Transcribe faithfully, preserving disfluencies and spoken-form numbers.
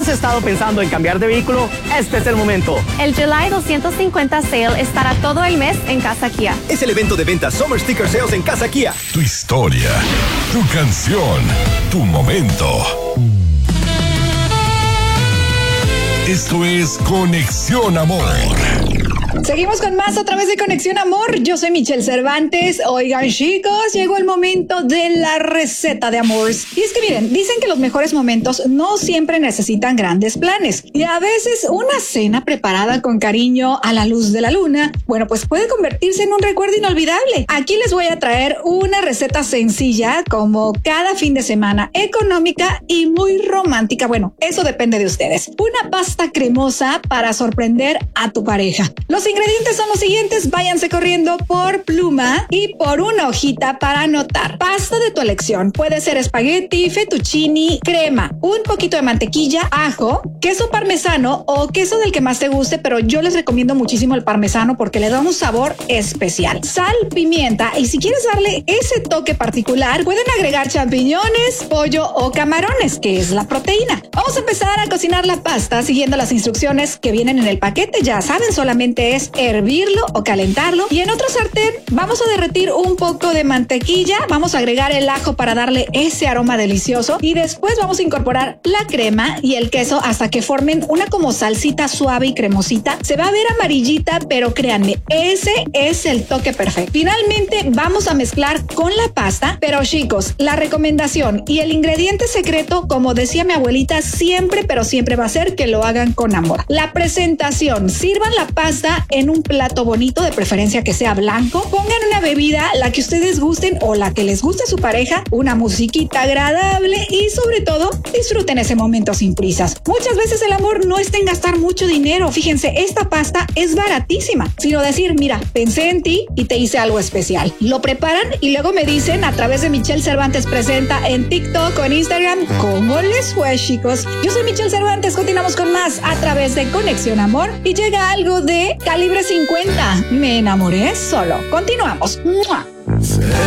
¿Has estado pensando en cambiar de vehículo? Este es el momento. El July doscientos cincuenta Sale estará todo el mes en Casa Kia. Es el evento de ventas Summer Sticker Sales en Casa Kia. Tu historia, tu canción, tu momento. Esto es Conexión Amor. Seguimos con más a través de Conexión Amor. Yo soy Michelle Cervantes. Oigan, chicos, llegó el momento de la receta de amor. Y es que miren, dicen que los mejores momentos no siempre necesitan grandes planes. Y a veces una cena preparada con cariño a la luz de la luna, bueno, pues puede convertirse en un recuerdo inolvidable. Aquí les voy a traer una receta sencilla como cada fin de semana, económica y muy romántica. Bueno, eso depende de ustedes. Una pasta cremosa para sorprender a tu pareja. Los ingredientes son los siguientes, váyanse corriendo por pluma y por una hojita para anotar. Pasta de tu elección, puede ser espagueti, fettuccini, crema, un poquito de mantequilla, ajo, queso parmesano o queso del que más te guste, pero yo les recomiendo muchísimo el parmesano porque le da un sabor especial. Sal, pimienta y si quieres darle ese toque particular, pueden agregar champiñones, pollo o camarones, que es la proteína. Vamos a empezar a cocinar la pasta siguiendo las instrucciones que vienen en el paquete, ya saben, solamente es hervirlo o calentarlo y en otro sartén vamos a derretir un poco de mantequilla, vamos a agregar el ajo para darle ese aroma delicioso y después vamos a incorporar la crema y el queso hasta que formen una como salsita suave y cremosita. Se va a ver amarillita, pero créanme, ese es el toque perfecto. Finalmente vamos a mezclar con la pasta, pero chicos, la recomendación y el ingrediente secreto, como decía mi abuelita, siempre pero siempre va a ser que lo hagan con amor. La presentación, sirvan la pasta en un plato bonito, de preferencia que sea blanco, pongan una bebida, la que ustedes gusten o la que les guste a su pareja, una musiquita agradable y sobre todo disfruten ese momento sin prisas. Muchas veces el amor no está en gastar mucho dinero, fíjense, esta pasta es baratísima, sino decir, mira, pensé en ti y te hice algo especial. Lo preparan y luego me dicen a través de Michelle Cervantes Presenta en TikTok o en Instagram cómo les fue, chicos. Yo soy Michelle Cervantes, continuamos con más a través de Conexión Amor y llega algo de Calibre cincuenta. Me enamoré solo. Continuamos. ¡Mua! Sé